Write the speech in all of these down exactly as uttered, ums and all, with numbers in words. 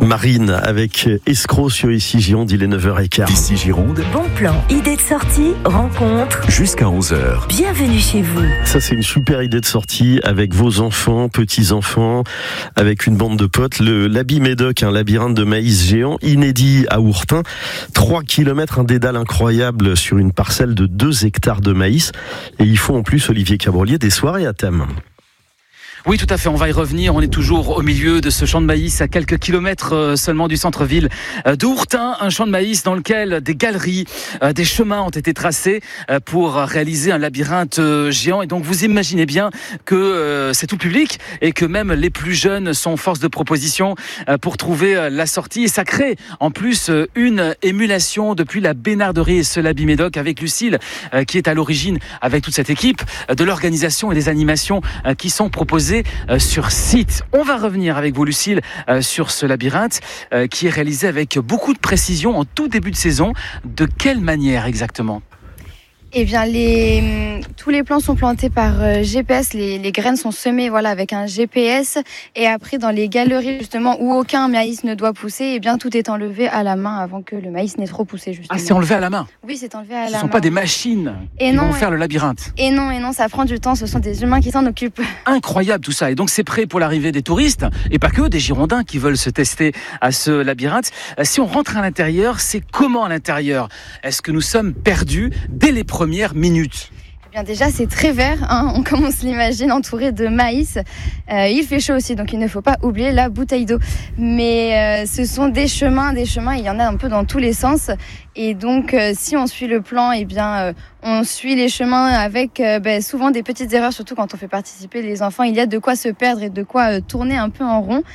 Marine avec Escroc sur Ici Gironde, il est neuf heures quinze. Ici Gironde. Bon plan, idée de sortie, rencontre. Jusqu'à onze heures. Bienvenue chez vous. Ça, c'est une super idée de sortie avec vos enfants, petits-enfants, avec une bande de potes. Le l'Abbey Médoc, un labyrinthe de maïs géant, inédit à Hourtin. trois kilomètres, un dédale incroyable sur une parcelle de deux hectares de maïs. Et ils font en plus, Olivier Cabrolier, des soirées à thème. Oui, tout à fait, on va y revenir. On est toujours au milieu de ce champ de maïs à quelques kilomètres seulement du centre-ville de Hourtin. Un champ de maïs dans lequel des galeries, des chemins ont été tracés pour réaliser un labyrinthe géant. Et donc vous imaginez bien que c'est tout public et que même les plus jeunes sont force de proposition pour trouver la sortie. Et ça crée en plus une émulation depuis la Bénarderie et ce l'Abbey Médoc avec Lucille qui est à l'origine avec toute cette équipe de l'organisation et des animations qui sont proposées sur site. On va revenir avec vous, Lucille, sur ce labyrinthe qui est réalisé avec beaucoup de précision en tout début de saison. De quelle manière exactement ? Eh bien, les, tous les plants sont plantés par euh, G P S, les, les graines sont semées voilà, avec un G P S. Et après, dans les galeries, justement, où aucun maïs ne doit pousser, eh bien, tout est enlevé à la main avant que le maïs n'ait trop poussé, justement. Ah, c'est enlevé à la main ? Oui, c'est enlevé à la main. Ce ne sont pas des machines et qui non, vont faire et... le labyrinthe. Et non, et non, ça prend du temps, ce sont des humains qui s'en occupent. Incroyable tout ça. Et donc, c'est prêt pour l'arrivée des touristes, et pas que, des Girondins qui veulent se tester à ce labyrinthe. Si on rentre à l'intérieur, c'est comment à l'intérieur ? Est-ce que nous sommes perdus dès les premières minutes ? Eh bien déjà c'est très vert, hein, on, comme on se l'imagine, entouré de maïs. Euh, il fait chaud aussi, donc il ne faut pas oublier la bouteille d'eau. Mais euh, ce sont des chemins, des chemins, il y en a un peu dans tous les sens. Et donc euh, si on suit le plan, eh bien euh, on suit les chemins avec euh, ben, souvent des petites erreurs, surtout quand on fait participer les enfants. Il y a de quoi se perdre et de quoi euh, tourner un peu en rond.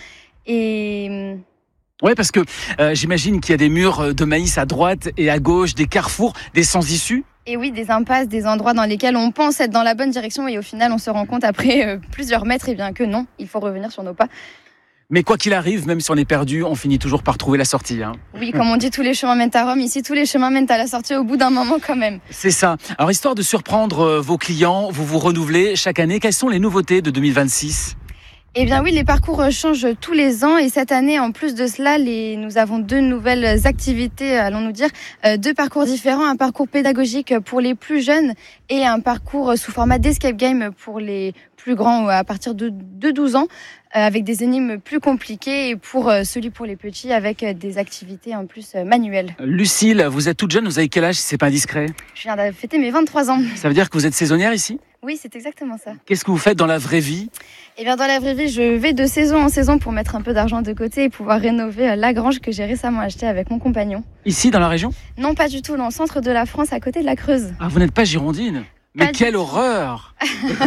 Et... Oui, parce que euh, j'imagine qu'il y a des murs de maïs à droite et à gauche, des carrefours, des sans-issue. Et oui, des impasses, des endroits dans lesquels on pense être dans la bonne direction et au final on se rend compte après euh, plusieurs mètres et bien que non, il faut revenir sur nos pas. Mais quoi qu'il arrive, même si on est perdu, on finit toujours par trouver la sortie. Hein. Oui, comme on dit, tous les chemins mènent à Rome. Ici, tous les chemins mènent à la sortie au bout d'un moment quand même. C'est ça. Alors, histoire de surprendre vos clients, vous vous renouvelez chaque année. Quelles sont les nouveautés de deux mille vingt-six ? Eh bien oui, les parcours changent tous les ans et cette année, en plus de cela, les... nous avons deux nouvelles activités, allons-nous dire, euh, deux parcours différents, un parcours pédagogique pour les plus jeunes et un parcours sous format d'escape game pour les plus grands à partir de, de douze ans, euh, avec des énigmes plus compliquées et pour euh, celui pour les petits avec des activités en plus euh, manuelles. Lucille, vous êtes toute jeune, vous avez quel âge si c'est pas indiscret ? Je viens de fêter mes vingt-trois ans. Ça veut dire que vous êtes saisonnière ici ? Oui, c'est exactement ça. Qu'est-ce que vous faites dans la vraie vie ? Eh bien, dans la vraie vie, je vais de saison en saison pour mettre un peu d'argent de côté et pouvoir rénover la grange que j'ai récemment achetée avec mon compagnon. Ici, dans la région ? Non, pas du tout, dans le centre de la France, à côté de la Creuse. Ah, vous n'êtes pas girondine ? Mais pas quelle horreur!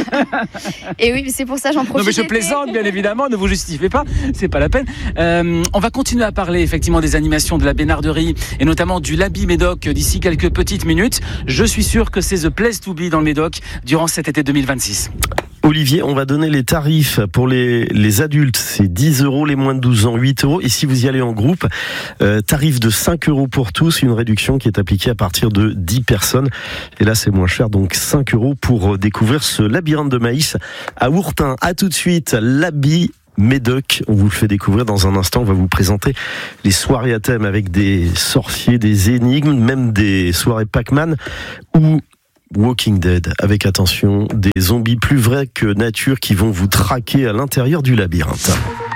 Et oui, c'est pour ça j'en profite. Non mais je plaisante bien évidemment, ne vous justifiez pas, c'est pas la peine. Euh, on va continuer à parler effectivement des animations de la Bénarderie et notamment du l'Abbey Médoc d'ici quelques petites minutes. Je suis sûr que c'est the place to be dans le Médoc durant cet été deux mille vingt-six. Olivier, on va donner les tarifs pour les, les adultes. C'est dix euros, les moins de douze ans, huit euros. Et si vous y allez en groupe, euh, tarif de cinq euros pour tous, une réduction qui est appliquée à partir de dix personnes. Et là, c'est moins cher, donc cinq euros pour découvrir ce labyrinthe de maïs à Hourtin. À tout de suite, l'Abbey Médoc. On vous le fait découvrir dans un instant. On va vous présenter les soirées à thème avec des sorciers, des énigmes, même des soirées Pac-Man ou Walking Dead, avec attention, des zombies plus vrais que nature qui vont vous traquer à l'intérieur du labyrinthe.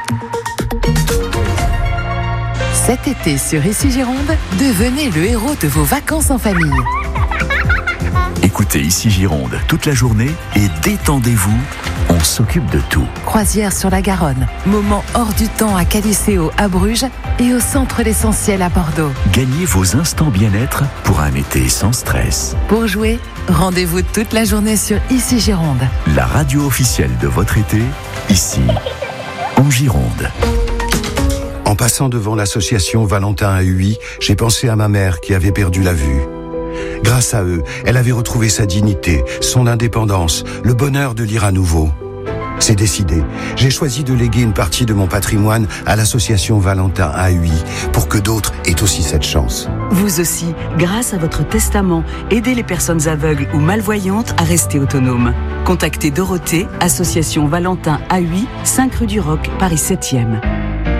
Cet été sur Ici Gironde, devenez le héros de vos vacances en famille. Écoutez Ici Gironde toute la journée et détendez-vous, on s'occupe de tout. Croisière sur la Garonne, moment hors du temps à Caliceo à Bruges et au Centre l'Essentiel à Bordeaux. Gagnez vos instants bien-être pour un été sans stress. Pour jouer, rendez-vous toute la journée sur Ici Gironde. La radio officielle de votre été, ici, en Gironde. En passant devant l'association Valentin à Huy, j'ai pensé à ma mère qui avait perdu la vue. Grâce à eux, elle avait retrouvé sa dignité, son indépendance, le bonheur de lire à nouveau. C'est décidé. J'ai choisi de léguer une partie de mon patrimoine à l'association Valentin à Huy pour que d'autres aient aussi cette chance. Vous aussi, grâce à votre testament, aidez les personnes aveugles ou malvoyantes à rester autonomes. Contactez Dorothée, association Valentin à Huy, cinq rue du Roc, Paris septième.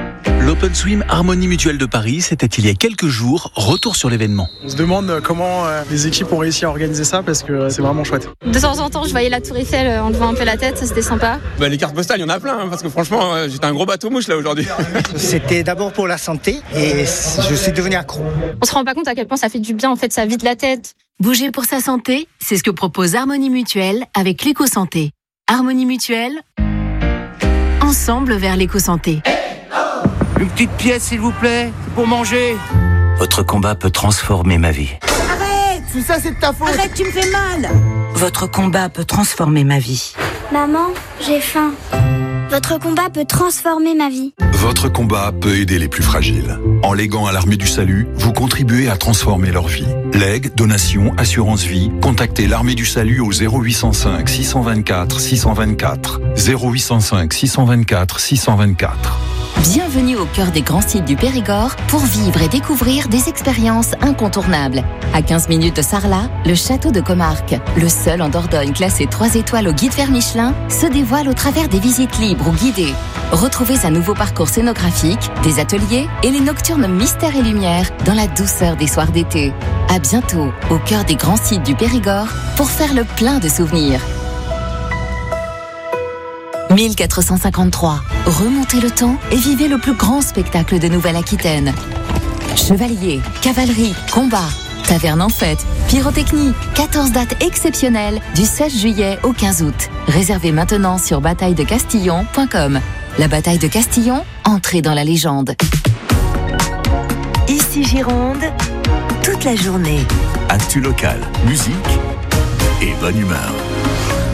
L'Open Swim Harmonie Mutuelle de Paris, c'était il y a quelques jours. Retour sur l'événement. On se demande comment les équipes ont réussi à organiser ça parce que c'est vraiment chouette. De temps en temps, je voyais la Tour Eiffel en levant un peu la tête, ça c'était sympa. Bah, les cartes postales, il y en a plein, hein, parce que franchement, j'étais un gros bateau mouche là aujourd'hui. C'était d'abord pour la santé et je suis devenu accro. On se rend pas compte à quel point ça fait du bien, en fait, ça vide la tête. Bouger pour sa santé, c'est ce que propose Harmonie Mutuelle avec l'éco-santé. Harmonie Mutuelle, ensemble vers l'éco-santé. Une petite pièce, s'il vous plaît, pour manger. Votre combat peut transformer ma vie. Arrête! Tout ça, c'est de ta faute! Arrête, tu me fais mal! Votre combat peut transformer ma vie. Maman, j'ai faim. Votre combat peut transformer ma vie. Votre combat peut aider les plus fragiles. En léguant à l'Armée du Salut, vous contribuez à transformer leur vie. Legs, donations, assurance vie, contactez l'Armée du Salut au zéro huit cent cinq six cent vingt-quatre six cent vingt-quatre. zéro huit cent cinq six cent vingt-quatre six cent vingt-quatre. Bienvenue au cœur des grands sites du Périgord pour vivre et découvrir des expériences incontournables. À quinze minutes de Sarlat, le château de Comarque, le seul en Dordogne classé trois étoiles au guide Vert Michelin, se dévoile au travers des visites libres ou guidées. Retrouvez un nouveau parcours scénographique, des ateliers et les nocturnes mystères et lumière dans la douceur des soirs d'été. À bientôt au cœur des grands sites du Périgord pour faire le plein de souvenirs. mille quatre cent cinquante-trois. Remontez le temps et vivez le plus grand spectacle de Nouvelle-Aquitaine. Chevaliers, cavalerie, combat, taverne en fête, pyrotechnie, quatorze dates exceptionnelles du seize juillet au quinze août. Réservez maintenant sur bataille de castillon point com. La bataille de Castillon, entrez dans la légende. Ici Gironde, toute la journée. Actu local, musique et bonne humeur.